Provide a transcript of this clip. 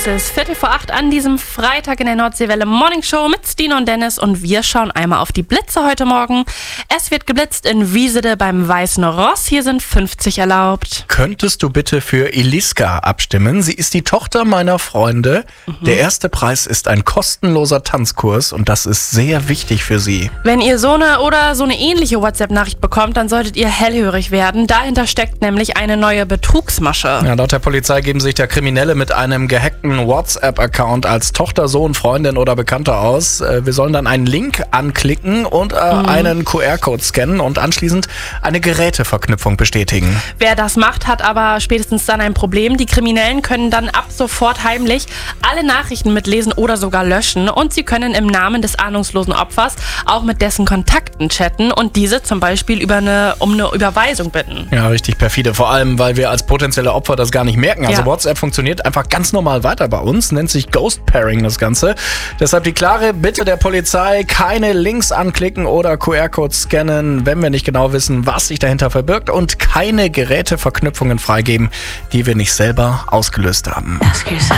Es ist 7:45 an diesem Freitag in der Nordseewelle Morning Show mit Stine und Dennis und wir schauen einmal auf die Blitze heute Morgen. Es wird geblitzt in Wiesede beim Weißen Ross. Hier sind 50 erlaubt. Könntest du bitte für Eliska abstimmen? Sie ist die Tochter meiner Freunde. Der erste Preis ist ein kostenloser Tanzkurs und das ist sehr wichtig für sie. Wenn ihr so eine ähnliche WhatsApp-Nachricht bekommt, dann solltet ihr hellhörig werden. Dahinter steckt nämlich eine neue Betrugsmasche. Ja, laut der Polizei geben sich der Kriminelle mit einem gehackten WhatsApp-Account als Tochter, Sohn, Freundin oder Bekannter aus. Wir sollen dann einen Link anklicken und einen QR-Code scannen und anschließend eine Geräteverknüpfung bestätigen. Wer das macht, hat aber spätestens dann ein Problem. Die Kriminellen können dann ab sofort heimlich alle Nachrichten mitlesen oder sogar löschen und sie können im Namen des ahnungslosen Opfers auch mit dessen Kontakten chatten und diese zum Beispiel um eine Überweisung bitten. Ja, richtig perfide. Vor allem, weil wir als potenzielle Opfer das gar nicht merken. Also Ja. WhatsApp funktioniert einfach ganz normal weiter bei uns, nennt sich Ghost Pairing das Ganze. Deshalb die klare Bitte der Polizei, keine Links anklicken oder QR-Codes scannen, wenn wir nicht genau wissen, was sich dahinter verbirgt und keine Geräteverknüpfungen freigeben, die wir nicht selber ausgelöst haben.